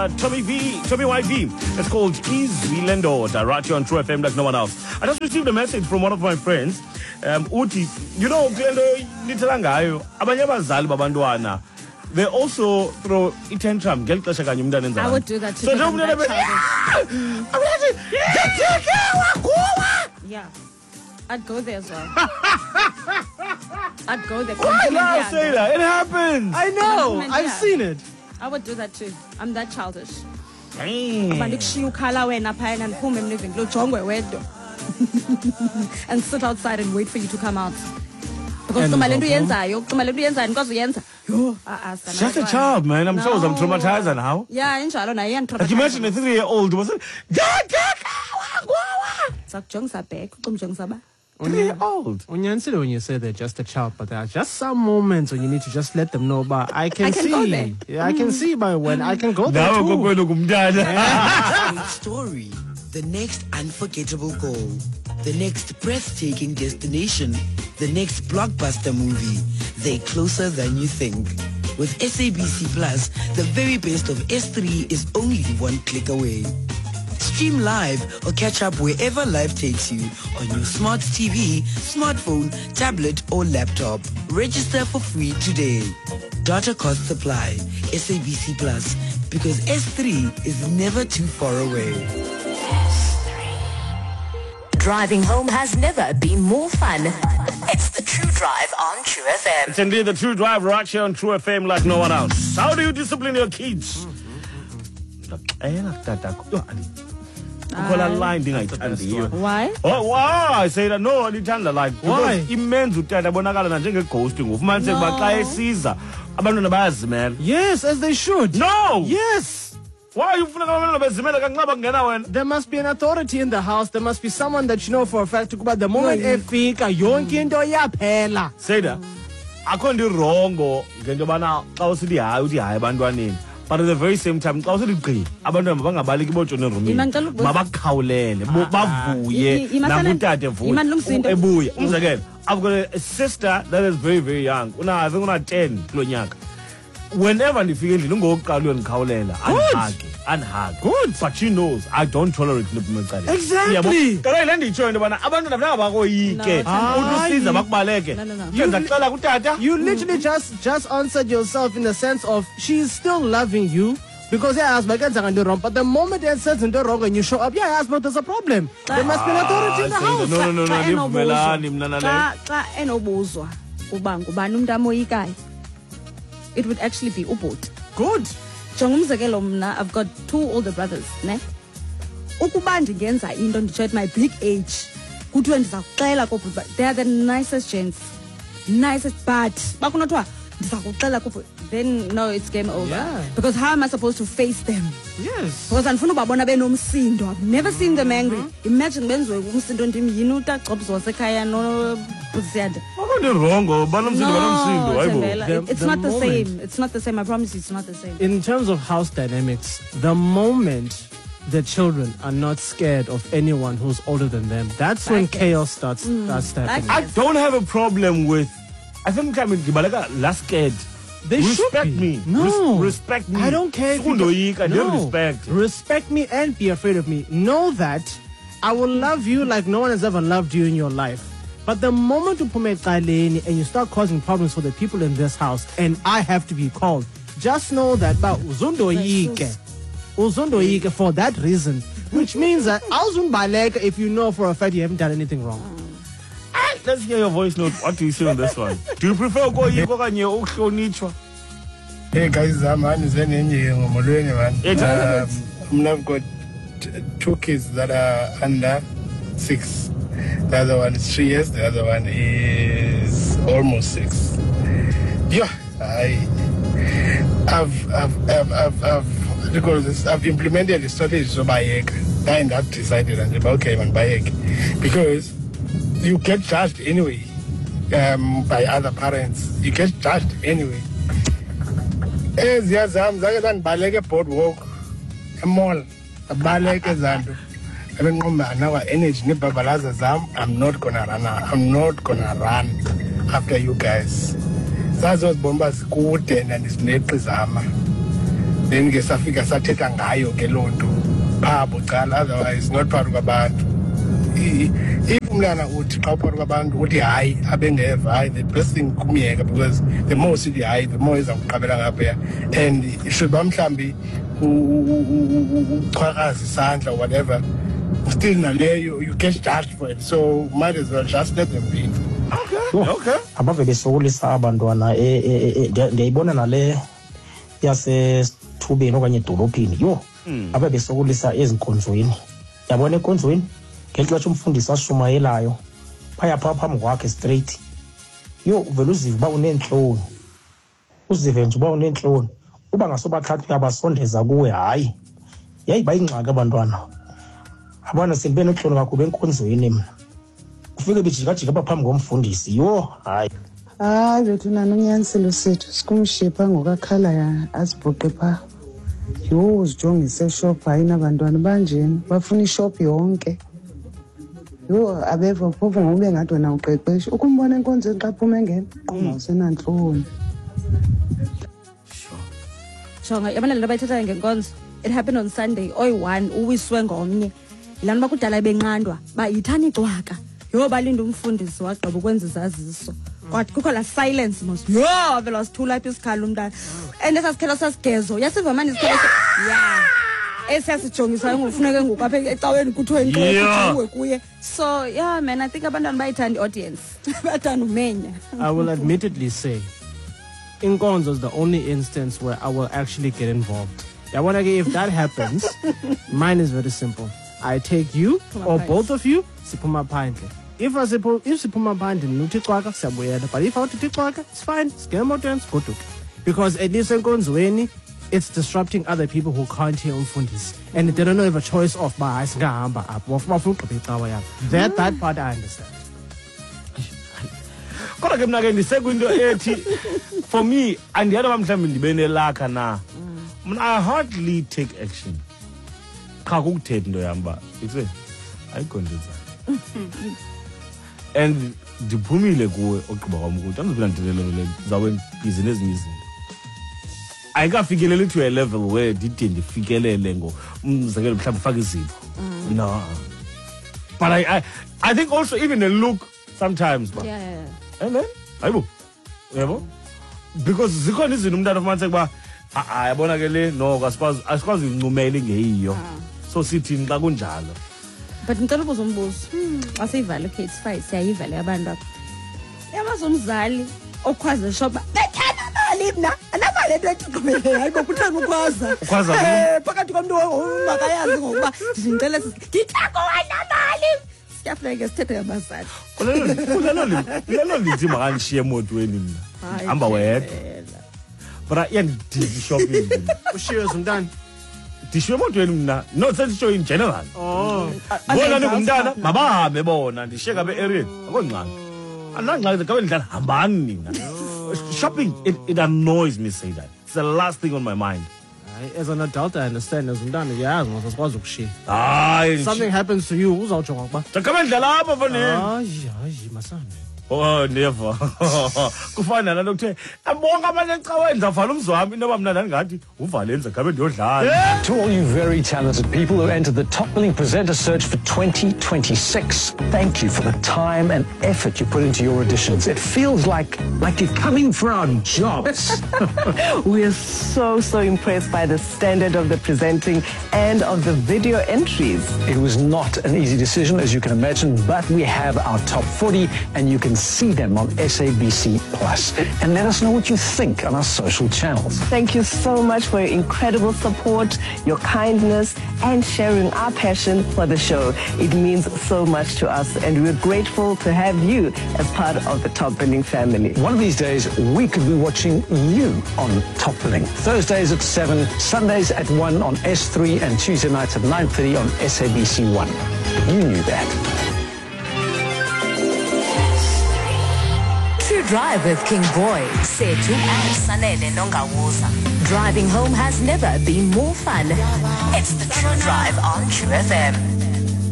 Tommy YV. It's called Easy Lendoda, right here on True FM like no one else. I just received a message from one of my friends. Uti, you know, Glendo, abanye abazali babantwana, they also throw tantrum. I would do that too. So don't yeah. I'd go there as well. I'd go there. Why not say that? It happens. I know. I've seen it. I would do that too. I'm that childish. Dang. And sit outside and wait for you to come out. Because just a child, man. I'm sure I'm traumatized now. Yeah, inshallah. Like you mentioned a 3-year-old was 3-year-old. When you say they're just a child, but there are just some moments when you need to just let them know. But I can see, go there. Yeah, I can see by when I can go there too. Next story, the next unforgettable goal, the next breathtaking destination, the next blockbuster movie. They're closer than you think. With SABC Plus, the very best of S3 is only one click away. Stream live or catch up wherever life takes you on your smart TV, smartphone, tablet or laptop. Register for free today. Data cost supply. SABC Plus, because S3 is never too far away. Driving home has never been more fun. It's the True Drive on True FM. It's indeed the True Drive right here on True FM like no one else. How do you discipline your kids? Why? Oh, why? I say that no, like why? Immense ghosting. Man. Yes, as they should. No! Yes! Why are you There must be an authority in the house. There must be someone that you know for a fact. But the moment efika yonke into yaphela. Say that. I can't do wrong or but at the very same time, bavuye ebuye. I've got a sister that is very, very young. I think 10 kulonyaka. Whenever I feel unhug. Good. But she knows I don't tolerate Exactly. You literally just answered yourself in the sense of she's still loving you. Because wrong, but the moment it says wrong and you show up, but there's a problem. There must be an authority in the house. No. It would actually be ubot. Good. I've got 2 older brothers. Ne? At my big age. They are the nicest gents. Nicest, but then no, it's game over. Yeah. Because how am I supposed to face them? Yes. Because I've never seen them angry. Imagine no. It's not the same. It's not the same. I promise you, it's not the same. In terms of house dynamics, the moment the children are not scared of anyone who's older than them, that's when chaos starts happening. I don't have a problem with. I think I'm last scared. They respect should be. me. No. Respect me. I don't care. Respect. Respect me and be afraid of me. Know that I will love you like no one has ever loved you in your life. But the moment you put and you start causing problems for the people in this house, and I have to be called, just know that for that reason, which means that if you know for a fact you haven't done anything wrong. Let's hear your voice note. What do you say on this one? Do you prefer Hey guys, I've got 2 kids that are under 6. The other one is 3 years. The other one is almost 6. Yeah, I've implemented the strategy so by and I've decided and okay man by because you get judged anyway by other parents. You get judged anyway. As yazam zake baleke boardwalk a mall baleke zanto our energy I'm not gonna run after you guys. That's what bombas good and it's net zama. then ke safika sathetha ngayo ke loo nto phaa bucala, otherwise not phakathi kwabantu. If umntana uthi xa uphakathi kwabantu uthi hayi abengeva, hayi, the best thing kumyeka, because the more sithi hayi the more iza kuqabela ngaphaya, and should ba mhlambi uchakaza isandla or whatever, still naleyo you get judged for it, so might as well just let them be. Okay. Abave besokolisa abantwana ndiyayibona nale yasesithubeni okanye edolophini yo abe besokolisa ezinkonzweni. Yabona enkonzweni ngexesha umfundisi ashumayelayo phaya phambi kwakhe straight, yo uvela uzive uba uneentloni, uzive nje uba uneentloni, uba ngasobathathu uyabasondeza kuwe, hayi yayiba ingxaki abantwana abana sendibe neentloni kakhulu enkonzweni mna, ufike bijikajika apha phambi ngomfundisi, yo hayi. Hayi bethu nanonyaniselo sethu sikumshipha ngokakhala azibhuqe phaa. Yho uzijongise eshop, hayi nabantwana banjeni bafuna ishop yonke. Yho abeva phofu ngube ngathi wena uqeqesha ukumbona enkonzweni xa phuma engena qoma usenantloni. Jonga yabona lento bayithethayo ngenkonzo, it happened on Sunday. Oyi-1 uwiswe ngomnye yilaa nto bakudala benqandwa ba yithani icwaka, yho balinda umfundisi wagqiba ukwenza izaziso, kwathi kukho laa silence mos, yho vele wasithula apha isikhalo umntana, and esasikhelo sasigezo yasiva mani isikhelo esiyasijongisayo ngokufuneke ngoku apha ecaweni kuthiwe intokuwe kuye. So yeah man, I think abantwana bayithanda i-audience bathanda umenya. I will admittedly say inkonzo is the only instance where I will actually get involved. If that happens, mine is very simple. I take you or both of you, siphuma phandle. If siphuma phandle nuthi xwaka siyabuyela, but if awuthi xwaka, it's fine. Singena emotweni sigoduke. Because at least enkonzweni it's disrupting other people who can't hear umfundisi, and they don't have a choice of ba hayi singahamba apho bafuna ugqiba icawa yabo. That part I understand. Kodwa ke mna ke ndisekwinto ethi for me andiyana uba mhlawumbi ndibe nelakha na. I hardly take action. Cha kukuthetha into yam uba itse ayikondenzana. And ndiphumile kuwe ogqiba kwam ukuthi andizobila ndilelo le zawe busy nezinye izinto. Ayikafikeleli to a level where ndide ndifikelele umzekelo mhlawumbi ufake izipho. No. But I think also even a look sometimes. Yeah. And then ayibo. Yebo. Because zikhona izinto umntana ufumanise kuba ayabona ke le no asikwazi uncumela ingeyiyo. So sithi xa kunjalo. But ngicela ubuza umbuzo. Xa siyivala okay it's fine, siyayivala abantu apha. Yamazi umzali okhwaza shop bethana mali mina anamali into eqhubele hayi bokuthanda ukwaza. Ukwaza phakathi komuntu ongakayazi ngokuba ngicela ngithako wanamali. Siyafika sithethe abazali. Kulelo lithi makanishiye emotweni mina. Hamba wedwa. But ndidi shopping. Ushiwe zumntana. Ndishiwe emotweni mina. No sentisho in general. Bona ngumntana mabahambe bona ndishiye kabe area. Akongxaki. Anangxaki kabe ndlala hambani nina. Shopping it annoys me say that. It's the last thing on my mind. As an adult, I understand. As umntana yazi ngosikwazi ukushiya. Hayi. Something happens to you, uzawujonga ukuba. Kabe ndlala apha mfana. Hayi masana. Oh never. Kufana nalokuthe abonke abantu ecaweni ndavala umzwami inoba mina ndingathi uvalenze gabe ndiyodlala. To all you very talented people who entered the Top Billing Presenter Search for 2026, thank you for the time and effort you put into your auditions. It feels like you're coming for our jobs. We are so impressed by the standard of the presenting and of the video entries. It was not an easy decision, as you can imagine, but we have our top 40 and you can see them on SABC Plus. And let us know what you think on our social channels. Thank you so much for your incredible support, your kindness, and sharing our passion for the show. It means so much to us, and we're grateful to have you as part of the Top Billing family. One of these days, we could be watching you on Top Billing. Thursdays at 7, Sundays at 1 on S3, and Tuesday nights at 9:30 on SABC 1. You knew that. True Drive with King Boy, Setu and Sanele Nongawuza. Driving home has never been more fun. It's the True Drive on True FM.